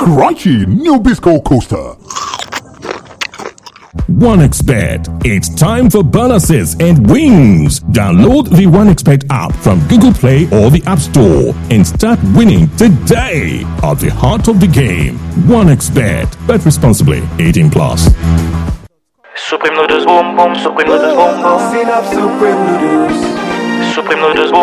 crunchy new Bisco Coaster. 1xBet. It's time for bonuses and wins. Download the 1xBet app from Google Play or the App Store and start winning today. At the heart of the game, 1xBet. Bet responsibly. 18 plus. Supreme noodles boom boom. Supreme noodles boom boom. Supreme noodles. Supreme noodles boom.